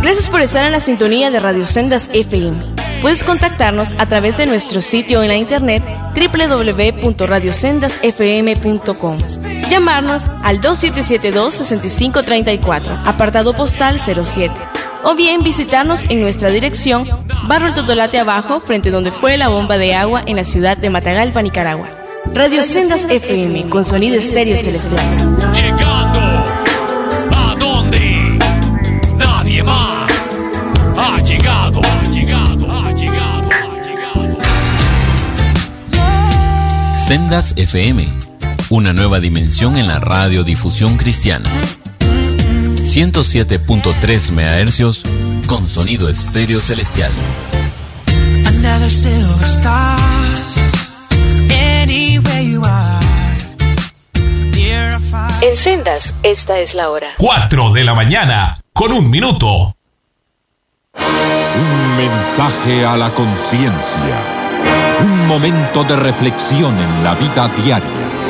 Gracias por estar en la sintonía de Radio Sendas FM. Puedes contactarnos a través de nuestro sitio en la internet www.radiosendasfm.com. Llamarnos al 2772-6534, apartado postal 07. O bien visitarnos en nuestra dirección, Barrio El Totolate Abajo, frente donde fue la bomba de agua en la ciudad de Matagalpa, Nicaragua. Radio Sendas FM, con sonido estéreo celestial. Llegando a donde nadie más ha llegado. Sendas FM, una nueva dimensión en la radiodifusión cristiana. 107.3 MHz con sonido estéreo celestial. En Sendas, esta es la hora. 4 de la mañana, con 1 minuto. Un mensaje a la conciencia. Un momento de reflexión en la vida diaria.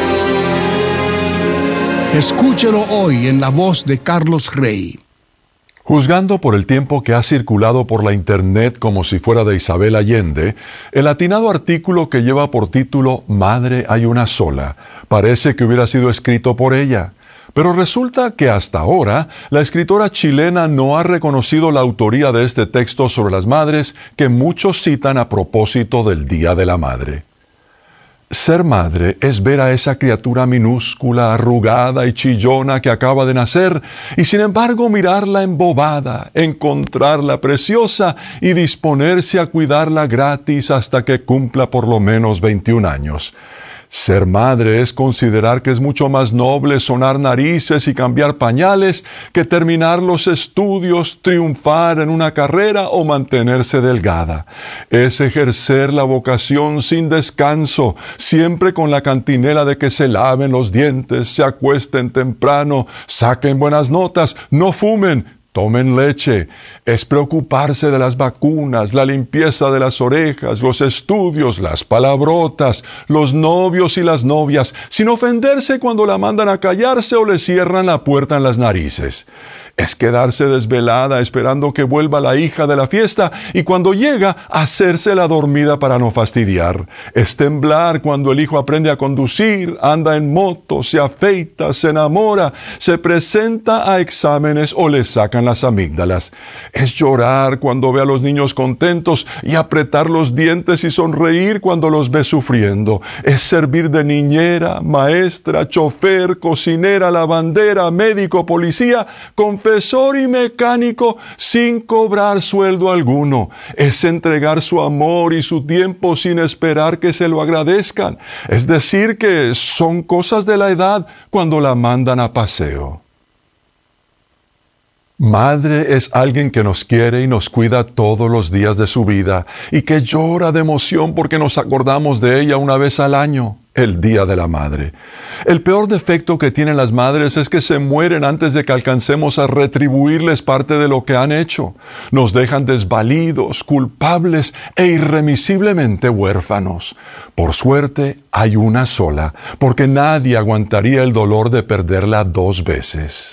Escúchelo hoy en la voz de Carlos Rey. Juzgando por el tiempo que ha circulado por la internet como si fuera de Isabel Allende, el atinado artículo que lleva por título Madre hay una sola, parece que hubiera sido escrito por ella. Pero resulta que hasta ahora la escritora chilena no ha reconocido la autoría de este texto sobre las madres que muchos citan a propósito del Día de la Madre. Ser madre es ver a esa criatura minúscula, arrugada y chillona que acaba de nacer y sin embargo mirarla embobada, encontrarla preciosa y disponerse a cuidarla gratis hasta que cumpla por lo menos 21 años. Ser madre es considerar que es mucho más noble sonar narices y cambiar pañales que terminar los estudios, triunfar en una carrera o mantenerse delgada. Es ejercer la vocación sin descanso, siempre con la cantinela de que se laven los dientes, se acuesten temprano, saquen buenas notas, no fumen, tomen leche. Es preocuparse de las vacunas, la limpieza de las orejas, los estudios, las palabrotas, los novios y las novias, sin ofenderse cuando la mandan a callarse o le cierran la puerta en las narices. Es quedarse desvelada esperando que vuelva la hija de la fiesta y cuando llega, hacerse la dormida para no fastidiar. Es temblar cuando el hijo aprende a conducir, anda en moto, se afeita, se enamora, se presenta a exámenes o le sacan las amígdalas. Es llorar cuando ve a los niños contentos y apretar los dientes y sonreír cuando los ve sufriendo. Es servir de niñera, maestra, chofer, cocinera, lavandera, médico, policía, confesor y mecánico sin cobrar sueldo alguno. Es entregar su amor y su tiempo sin esperar que se lo agradezcan. Es decir, que son cosas de la edad cuando la mandan a paseo. Madre es alguien que nos quiere y nos cuida todos los días de su vida y que llora de emoción porque nos acordamos de ella una vez al año, el Día de la Madre. El peor defecto que tienen las madres es que se mueren antes de que alcancemos a retribuirles parte de lo que han hecho. Nos dejan desvalidos, culpables e irremisiblemente huérfanos. Por suerte, hay una sola, porque nadie aguantaría el dolor de perderla 2 veces.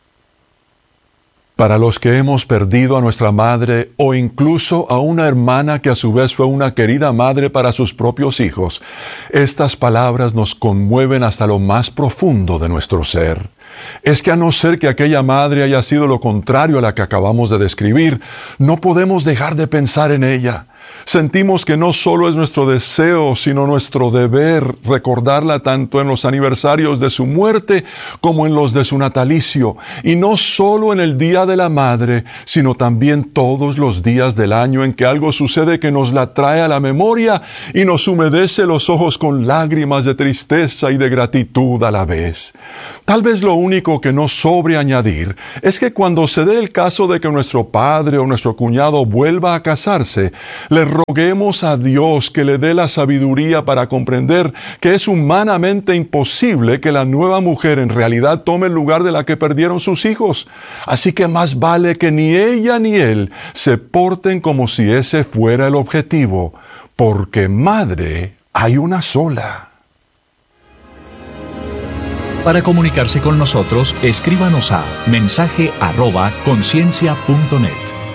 Para los que hemos perdido a nuestra madre o incluso a una hermana que a su vez fue una querida madre para sus propios hijos, estas palabras nos conmueven hasta lo más profundo de nuestro ser. Es que a no ser que aquella madre haya sido lo contrario a la que acabamos de describir, no podemos dejar de pensar en ella. Sentimos que no solo es nuestro deseo, sino nuestro deber recordarla tanto en los aniversarios de su muerte como en los de su natalicio, y no solo en el Día de la Madre, sino también todos los días del año en que algo sucede que nos la trae a la memoria y nos humedece los ojos con lágrimas de tristeza y de gratitud a la vez. Tal vez lo único que nos sobre añadir es que cuando se dé el caso de que nuestro padre o nuestro cuñado vuelva a casarse, le roguemos a Dios que le dé la sabiduría para comprender que es humanamente imposible que la nueva mujer en realidad tome el lugar de la que perdieron sus hijos. Así que más vale que ni ella ni él se porten como si ese fuera el objetivo, porque madre hay una sola. Para comunicarse con nosotros, escríbanos a mensaje@conciencia.net.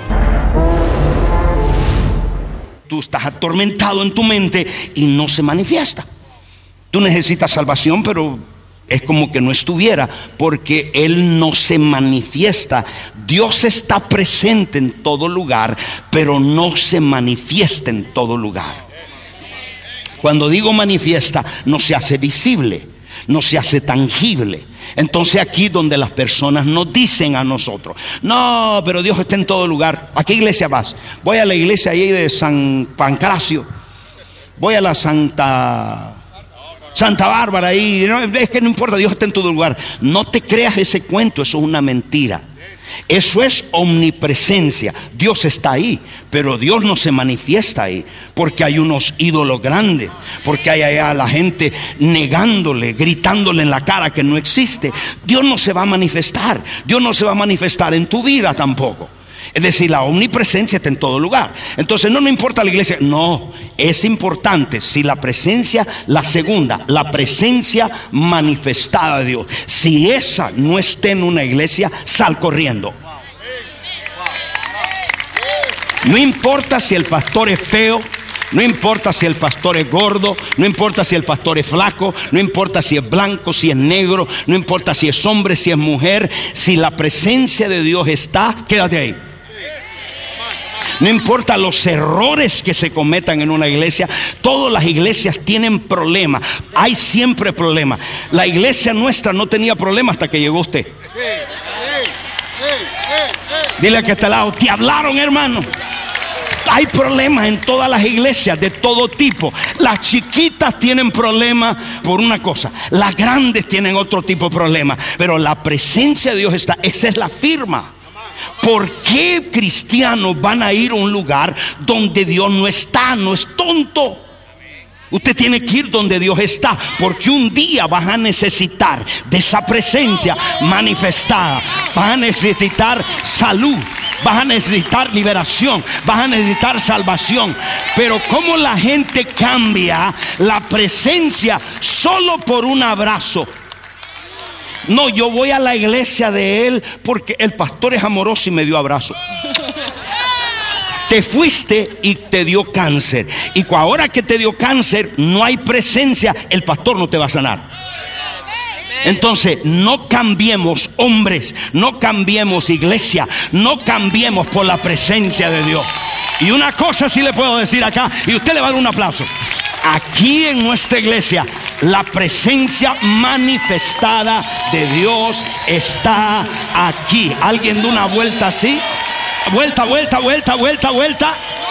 Tú estás atormentado en tu mente y no se manifiesta. Tú necesitas salvación, pero es como que no estuviera, porque Él no se manifiesta. Dios está presente en todo lugar, pero no se manifiesta en todo lugar. Cuando digo manifiesta, no se hace visible, no se hace tangible. Entonces aquí donde las personas nos dicen a nosotros: no, pero Dios está en todo lugar. ¿A qué iglesia vas? Voy a la iglesia ahí de San Pancracio, voy a la Santa Bárbara ahí. No, es que no importa, Dios está en todo lugar. No te creas ese cuento, eso es una mentira. Eso es omnipresencia. Dios está ahí, pero Dios no se manifiesta ahí, porque hay unos ídolos grandes, porque hay allá la gente negándole, gritándole en la cara que no existe. Dios no se va a manifestar. Dios no se va a manifestar en tu vida tampoco. Es decir, la omnipresencia está en todo lugar. Entonces no importa la iglesia. No, es importante si la presencia, la segunda, la presencia manifestada de Dios, si esa no está en una iglesia, sal corriendo. No importa si el pastor es feo, no importa si el pastor es gordo, no importa si el pastor es flaco, no importa si es blanco, si es negro, no importa si es hombre, si es mujer. Si la presencia de Dios está, quédate ahí. No importa los errores que se cometan en una iglesia. Todas las iglesias tienen problemas. Hay siempre problemas. La iglesia nuestra no tenía problemas hasta que llegó usted. Dile a que está al lado: te hablaron, hermano. Hay problemas en todas las iglesias de todo tipo. Las chiquitas tienen problemas por una cosa, las grandes tienen otro tipo de problemas. Pero la presencia de Dios está. Esa es la firma. ¿Por qué cristianos van a ir a un lugar donde Dios no está? No es tonto. Usted tiene que ir donde Dios está, porque un día vas a necesitar de esa presencia manifestada. Vas a necesitar salud, vas a necesitar liberación, vas a necesitar salvación. Pero ¿cómo la gente cambia la presencia solo por un abrazo? No, yo voy a la iglesia de él porque el pastor es amoroso y me dio abrazo. Te fuiste y te dio cáncer, y ahora que te dio cáncer no hay presencia, el pastor no te va a sanar. Entonces no cambiemos, hombres, no cambiemos, iglesia, no cambiemos por la presencia de Dios. Y una cosa sí le puedo decir acá, y usted le va a dar un aplauso. Aquí en nuestra iglesia la presencia manifestada de Dios está aquí. ¿Alguien da una vuelta así? Vuelta, vuelta, vuelta, vuelta, vuelta.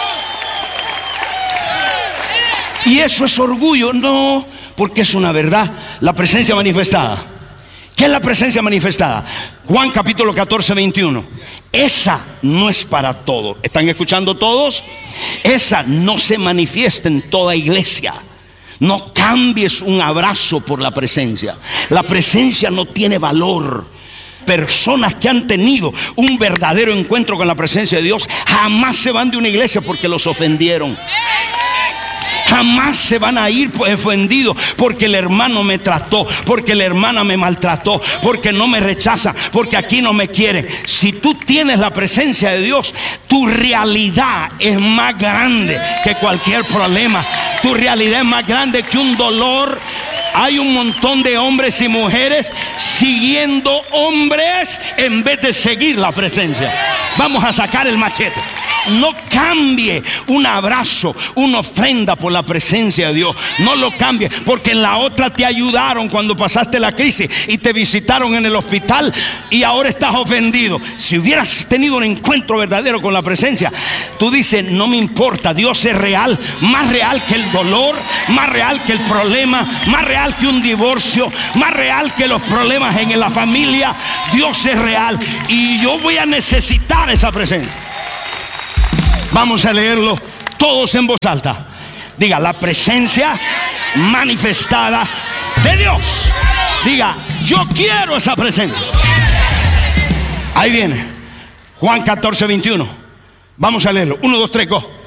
¿Y eso es orgullo? No, porque es una verdad. La presencia manifestada. ¿Qué es la presencia manifestada? Juan capítulo 14, 21. Esa no es para todos. ¿Están escuchando todos? Esa no se manifiesta en toda iglesia. No cambies un abrazo por la presencia. La presencia no tiene valor. Personas que han tenido un verdadero encuentro con la presencia de Dios jamás se van de una iglesia porque los ofendieron. Jamás se van a ir ofendidos porque el hermano me trató, porque la hermana me maltrató, porque no me rechaza, porque aquí no me quiere. Si tú tienes la presencia de Dios, tu realidad es más grande que cualquier problema. Tu realidad es más grande que un dolor. Hay un montón de hombres y mujeres siguiendo hombres en vez de seguir la presencia. Vamos a sacar el machete. No cambie un abrazo, una ofrenda por la presencia de Dios. No lo cambie, porque en la otra te ayudaron cuando pasaste la crisis y te visitaron en el hospital y ahora estás ofendido. Si hubieras tenido un encuentro verdadero con la presencia, tú dices: no me importa, Dios es real, más real que el dolor, más real que el problema, más real que un divorcio, más real que los problemas en la familia. Dios es real y yo voy a necesitar esa presencia. Vamos a leerlo todos en voz alta. Diga: la presencia manifestada de Dios. Diga: yo quiero esa presencia. Ahí viene Juan 14, 21. Vamos a leerlo. 1, 2, 3, go.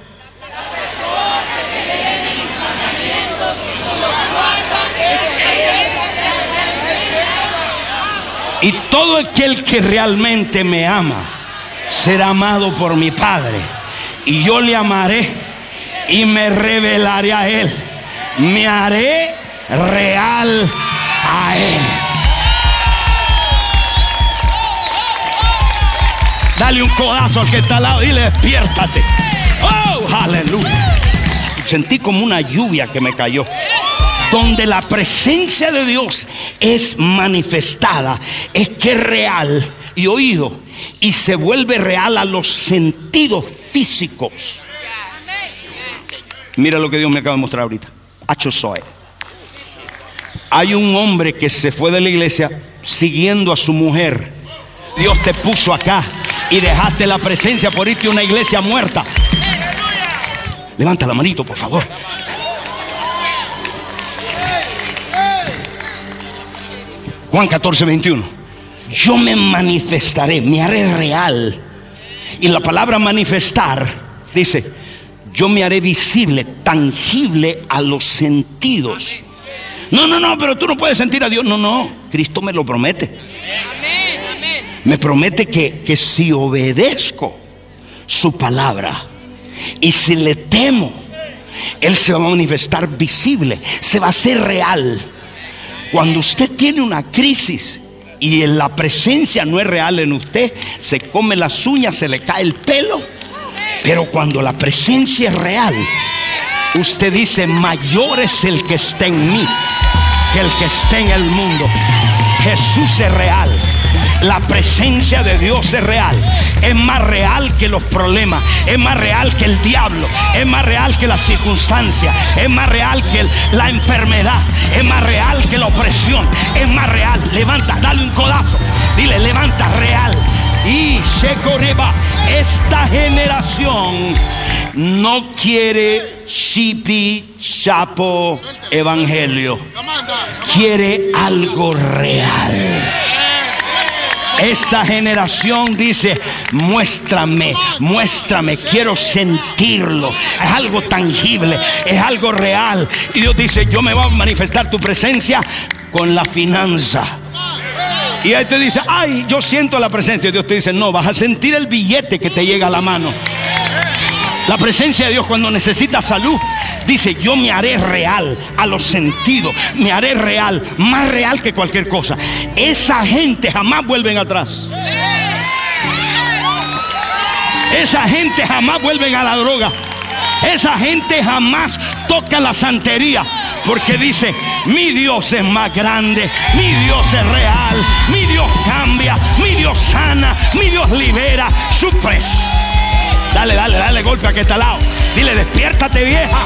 Y todo aquel que realmente me ama será amado por mi Padre. Y yo le amaré y me revelaré a Él. Me haré real a Él. Dale un codazo al que está al lado y dile: despiértate. Oh, aleluya. Sentí como una lluvia que me cayó. Donde la presencia de Dios es manifestada, es que es real y oído, y se vuelve real a los sentidos físicos. Mira lo que Dios me acaba de mostrar ahorita. Hay un hombre que se fue de la iglesia siguiendo a su mujer. Dios te puso acá y dejaste la presencia por irte a una iglesia muerta. Levanta la manito, por favor. Juan 14, 21. Yo me manifestaré, me haré real. Y la palabra manifestar dice: yo me haré visible, tangible a los sentidos. No, pero tú no puedes sentir a Dios. No, Cristo me lo promete. Me promete que si obedezco su palabra y si le temo, Él se va a manifestar visible, se va a hacer real. Cuando usted tiene una crisis y la presencia no es real en usted, se come las uñas, se le cae el pelo. Pero cuando la presencia es real, usted dice: mayor es el que está en mí que el que está en el mundo. Jesús es real. La presencia de Dios es real. Es más real que los problemas. Es más real que el diablo. Es más real que las circunstancias. Es más real que la enfermedad. Es más real que la opresión. Es más real. Levanta, dale un codazo. Dile: levanta, real. Y se correba. Esta generación no quiere chipi chapo evangelio. Quiere algo real. Esta generación dice: muéstrame, quiero sentirlo. Es algo tangible, es algo real. Y Dios dice: yo me voy a manifestar tu presencia con la finanza. Y ahí te dice: ay, yo siento la presencia. Y Dios te dice: no, vas a sentir el billete que te llega a la mano. La presencia de Dios, cuando necesitas salud, dice: yo me haré real a los sentidos. Me haré real, más real que cualquier cosa. Esa gente jamás vuelven atrás. Esa gente jamás vuelven a la droga. Esa gente jamás toca la santería, porque dice: mi Dios es más grande, mi Dios es real, mi Dios cambia, mi Dios sana, mi Dios libera. Su presencia. Dale golpe a que está al lado. Dile: despiértate, vieja.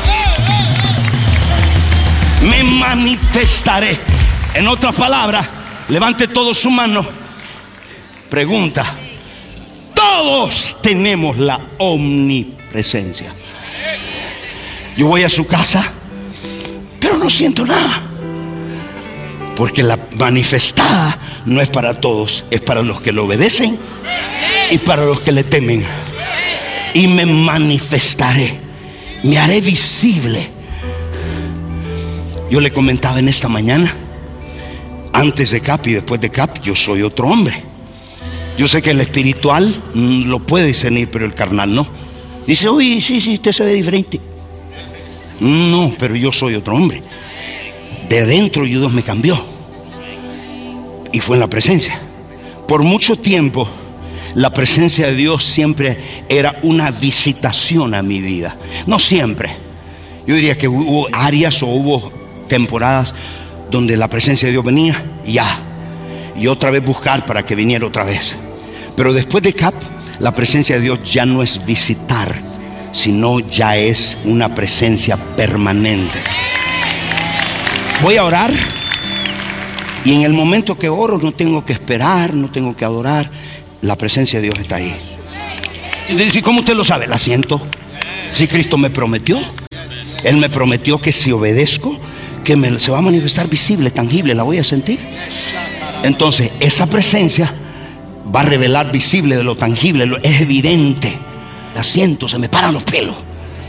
Me manifestaré. En otras palabras, levante todos su mano. Pregunta: todos tenemos la omnipresencia. Yo voy a su casa, pero no siento nada, porque la manifestada no es para todos, es para los que lo obedecen y para los que le temen. Y me manifestaré, me haré visible. Yo le comentaba en esta mañana, antes de CAP y después de CAP, yo soy otro hombre. Yo sé que el espiritual lo puede discernir, pero el carnal no. Dice: uy, sí, usted se ve diferente. No, pero yo soy otro hombre. De dentro Dios me cambió. Y fue en la presencia. Por mucho tiempo la presencia de Dios siempre era una visitación a mi vida. No siempre. Yo diría que hubo áreas o hubo temporadas donde la presencia de Dios venía y otra vez buscar para que viniera otra vez. Pero después de CAP, la presencia de Dios ya no es visitar, sino ya es una presencia permanente. Voy a orar, y en el momento que oro no tengo que esperar, no tengo que adorar. La presencia de Dios está ahí. ¿Y cómo usted lo sabe? La siento. Si Cristo me prometió, Él me prometió que si obedezco, que se va a manifestar visible, tangible, la voy a sentir. Entonces esa presencia va a revelar visible de lo tangible, es evidente. La siento, se me paran los pelos.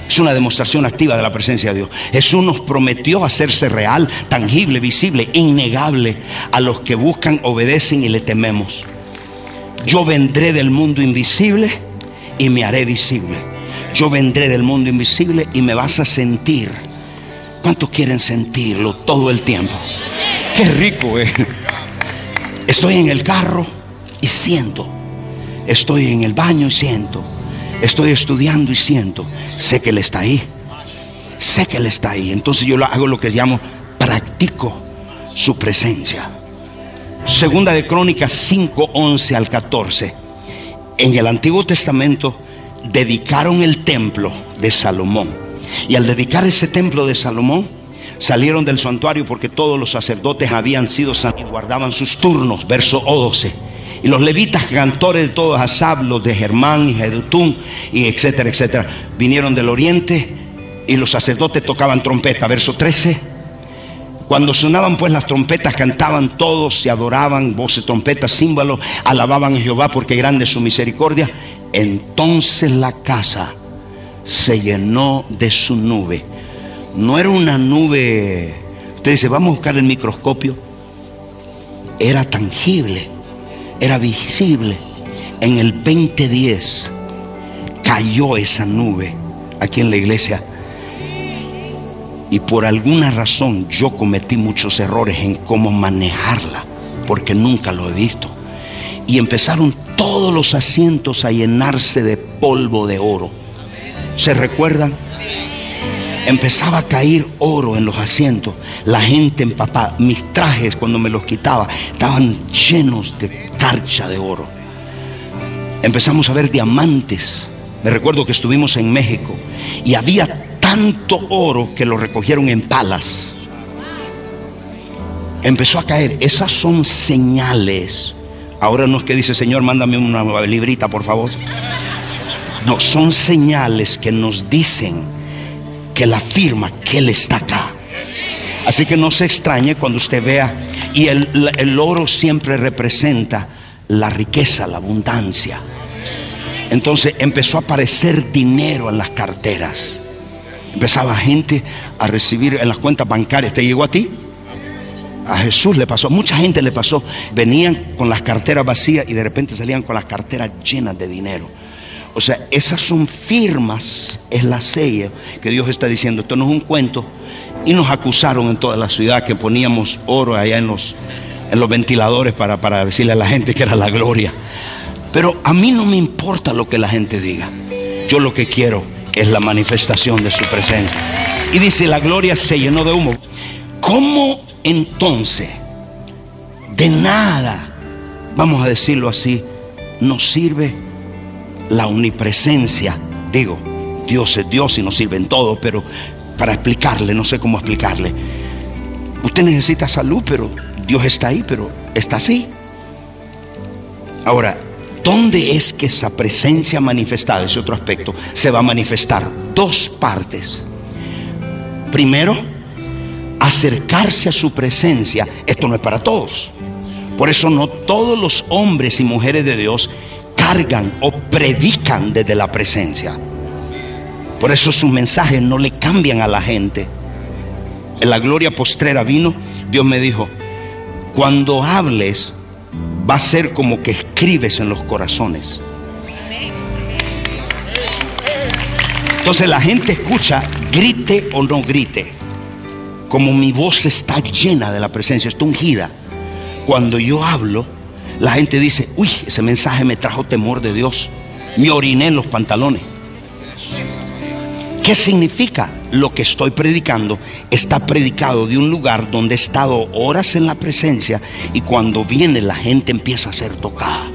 Es una demostración activa de la presencia de Dios. Jesús nos prometió hacerse real, tangible, visible, innegable a los que buscan, obedecen y le tememos. Yo vendré del mundo invisible y me haré visible. Yo vendré del mundo invisible y me vas a sentir. ¿Cuántos quieren sentirlo todo el tiempo? Qué rico, Estoy en el carro y siento. Estoy en el baño y siento. Estoy estudiando y siento. Sé que Él está ahí. Sé que Él está ahí. Entonces yo hago lo que llamo, practico su presencia. Segunda de Crónicas 5, 11 al 14. En el Antiguo Testamento dedicaron el templo de Salomón. Y al dedicar ese templo de Salomón, salieron del santuario porque todos los sacerdotes habían sido santos y guardaban sus turnos. Verso 12. Y los levitas, cantores de todos, Asaf, los de Germán y Jedutún, y etcétera, etcétera, vinieron del oriente y los sacerdotes tocaban trompeta. Verso 13. Cuando sonaban pues las trompetas, cantaban todos, se adoraban, voces, trompetas, címbalos, alababan a Jehová porque grande es su misericordia. Entonces la casa se llenó de su nube. No era una nube, usted dice, vamos a buscar el microscopio. Era tangible, era visible. En el 2010 cayó esa nube aquí en la iglesia. Y por alguna razón yo cometí muchos errores en cómo manejarla, porque nunca lo he visto. Y empezaron todos los asientos a llenarse de polvo de oro. ¿Se recuerdan? Empezaba a caer oro en los asientos. La gente empapada. Mis trajes, cuando me los quitaba, estaban llenos de carcha de oro. Empezamos a ver diamantes. Me recuerdo que estuvimos en México y había tanto oro que lo recogieron en palas. Empezó a caer. Esas son señales. Ahora no es que dice, Señor, mándame una librita, por favor. No, son señales que nos dicen, que la afirma que Él está acá. Así que no se extrañe cuando usted vea. Y el oro siempre representa la riqueza, la abundancia. Entonces empezó a aparecer dinero en las carteras. Empezaba gente a recibir en las cuentas bancarias. ¿Te llegó a ti? A Jesús le pasó, mucha gente le pasó. Venían con las carteras vacías y de repente salían con las carteras llenas de dinero. O sea, esas son firmas, es la sella que Dios está diciendo. Esto no es un cuento. Y nos acusaron en toda la ciudad que poníamos oro allá en los ventiladores para decirle a la gente que era la gloria. Pero a mí no me importa lo que la gente diga. Yo lo que quiero es la manifestación de su presencia. Y dice, la gloria se llenó de humo. ¿Cómo entonces? De nada, vamos a decirlo así, nos sirve la omnipresencia. Digo, Dios es Dios y nos sirve en todo, pero para explicarle, no sé cómo explicarle. Usted necesita salud, pero Dios está ahí, pero está así. Ahora, ¿dónde es que esa presencia manifestada, ese otro aspecto, se va a manifestar? Dos partes. Primero, acercarse a su presencia. Esto no es para todos. Por eso no todos los hombres y mujeres de Dios cargan o predican desde la presencia. Por eso sus mensajes no le cambian a la gente. En la gloria postrera vino, Dios me dijo, cuando hables va a ser como que escribes en los corazones. Entonces la gente escucha, grite o no grite, como mi voz está llena de la presencia, está ungida. Cuando yo hablo, la gente dice, uy, ese mensaje me trajo temor de Dios. Me oriné en los pantalones. ¿Qué significa? Lo que estoy predicando está predicado de un lugar donde he estado horas en la presencia, y cuando viene la gente empieza a ser tocada.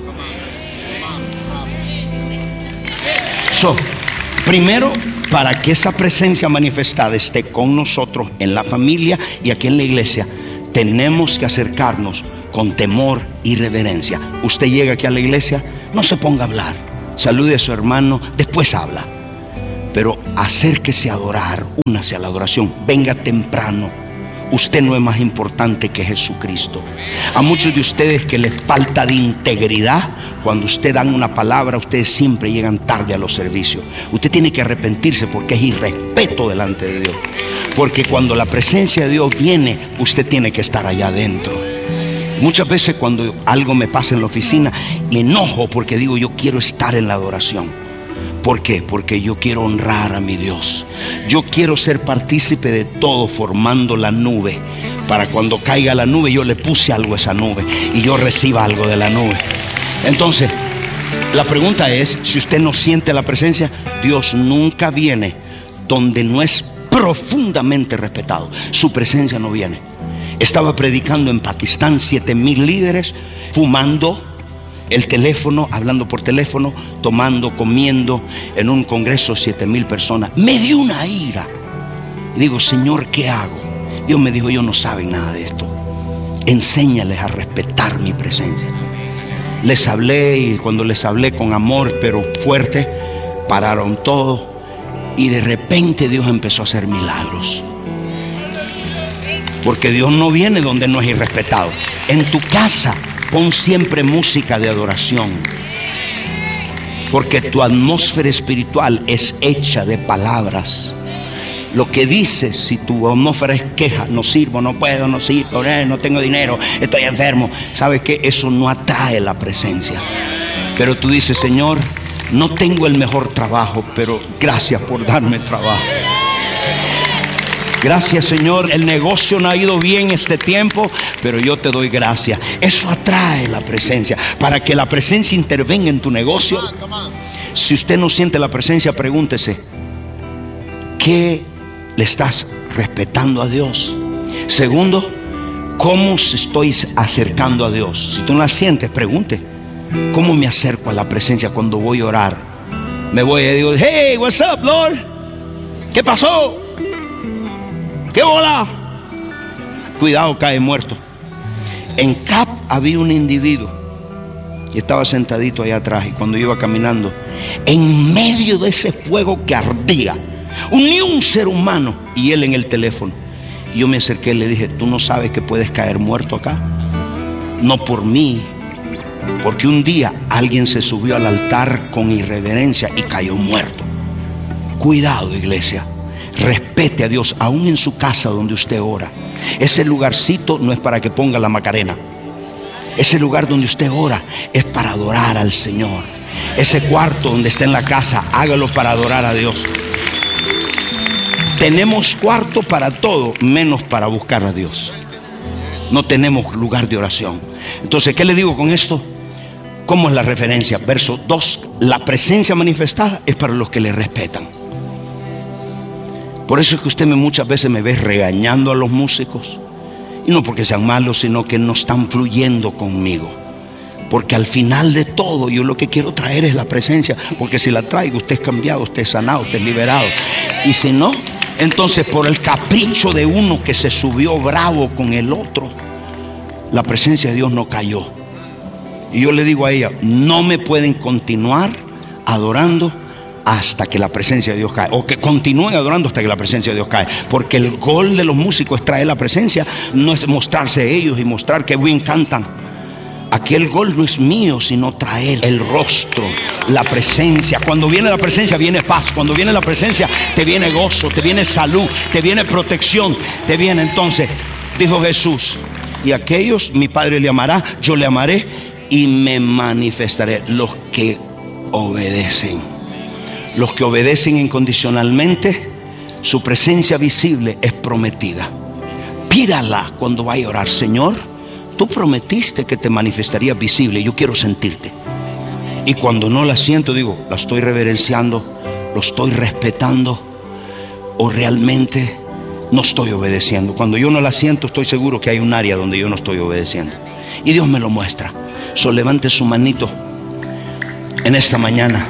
Primero, para que esa presencia manifestada esté con nosotros en la familia y aquí en la iglesia, tenemos que acercarnos con temor y reverencia. Usted llega aquí a la iglesia, no se ponga a hablar, salude a su hermano, después habla. Pero acérquese a adorar, únase a la adoración, venga temprano. usted no es más importante que Jesucristo. A muchos de ustedes que les falta de integridad, cuando usted dan una palabra, ustedes siempre llegan tarde a los servicios. Usted tiene que arrepentirse porque es irrespeto delante de Dios. Porque cuando la presencia de Dios viene, usted tiene que estar allá adentro. Muchas veces cuando algo me pasa en la oficina, me enojo porque digo, yo quiero estar en la adoración. ¿Por qué? Porque yo quiero honrar a mi Dios. Yo quiero ser partícipe de todo, formando la nube, para cuando caiga la nube yo le puse algo a esa nube y yo reciba algo de la nube. Entonces, la pregunta es, si usted no siente la presencia, Dios nunca viene donde no es profundamente respetado. Su presencia no viene. Estaba predicando en Pakistán, 7,000 líderes, fumando el teléfono, hablando por teléfono, tomando, comiendo, en un congreso, 7,000 personas. Me dio una ira. Y digo, Señor, ¿qué hago? Dios me dijo, ellos no saben nada de esto. Enséñales a respetar mi presencia. Les hablé, y cuando les hablé con amor, pero fuerte, pararon todo. Y de repente Dios empezó a hacer milagros. Porque Dios no viene donde no es irrespetado. En tu casa, pon siempre música de adoración. Porque tu atmósfera espiritual es hecha de palabras. Lo que dices, si tu atmósfera es queja, no sirvo, no puedo, no sirvo, no tengo dinero, estoy enfermo, ¿sabes qué? Eso no atrae la presencia. Pero tú dices, Señor, no tengo el mejor trabajo, pero gracias por darme trabajo. Gracias, Señor, el negocio no ha ido bien este tiempo, pero yo te doy gracias. Eso atrae la presencia. Para que la presencia intervenga en tu negocio, si usted no siente la presencia, pregúntese, ¿qué le estás respetando a Dios? Segundo, ¿cómo estoy acercando a Dios? Si tú no la sientes, pregunte, ¿cómo me acerco a la presencia cuando voy a orar? Me voy y digo, hey, what's up, Lord? ¿Qué pasó? ¿Qué bola? Cuidado, cae muerto. En Cap había un individuo y estaba sentadito allá atrás, y cuando iba caminando, en medio de ese fuego que ardía, ni un ser humano, y él en el teléfono. Y yo me acerqué y le dije, ¿tú no sabes que puedes caer muerto acá? No por mí, porque un día alguien se subió al altar con irreverencia y cayó muerto. Cuidado, iglesia. Respete a Dios, aún en su casa donde usted ora. Ese lugarcito no es para que ponga la Macarena. Ese lugar donde usted ora es para adorar al Señor. Ese cuarto donde está en la casa, hágalo para adorar a Dios. Tenemos cuarto para todo, menos para buscar a Dios. No tenemos lugar de oración. Entonces, ¿qué le digo con esto? ¿Cómo es la referencia? Verso 2, la presencia manifestada es para los que le respetan. Por eso es que usted muchas veces me ve regañando a los músicos. Y no porque sean malos, sino que no están fluyendo conmigo. Porque al final de todo, yo lo que quiero traer es la presencia. Porque si la traigo, usted es cambiado, usted es sanado, usted es liberado. Y si no, entonces por el capricho de uno que se subió bravo con el otro, la presencia de Dios no cayó. Y yo le digo a ella, no me pueden continuar adorando hasta que la presencia de Dios cae, o que continúen adorando hasta que la presencia de Dios cae, porque el gol de los músicos es traer la presencia, no es mostrarse ellos y mostrar que bien cantan. Aquí el gol no es mío, sino traer el rostro, la presencia. Cuando viene la presencia viene paz, cuando viene la presencia te viene gozo, te viene salud, te viene protección, te viene. Entonces dijo Jesús, y aquellos mi Padre le amará, yo le amaré y me manifestaré. Los que obedecen. Los que obedecen incondicionalmente, su presencia visible es prometida. Pídala cuando vaya a orar. Señor, tú prometiste que te manifestarías visible, yo quiero sentirte. Y cuando no la siento, digo, la estoy reverenciando, lo estoy respetando, o realmente no estoy obedeciendo. Cuando yo no la siento, estoy seguro que hay un área donde yo no estoy obedeciendo. Y Dios me lo muestra. So, levante su manito en esta mañana.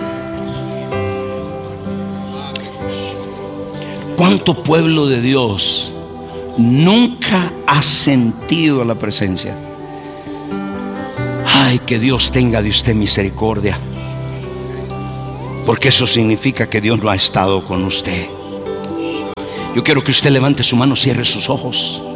¿Cuánto pueblo de Dios nunca ha sentido la presencia? Ay, que Dios tenga de usted misericordia, porque eso significa que Dios no ha estado con usted. Yo quiero que usted levante su mano, cierre sus ojos.